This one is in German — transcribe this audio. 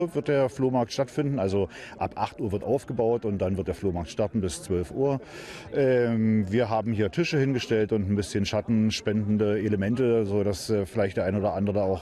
wird der Flohmarkt stattfinden. Also ab 8 Uhr wird aufgebaut und dann wird der Flohmarkt starten bis 12 Uhr. Wir haben hier Tische hingestellt und ein bisschen schattenspendende Elemente, sodass vielleicht der ein oder andere auch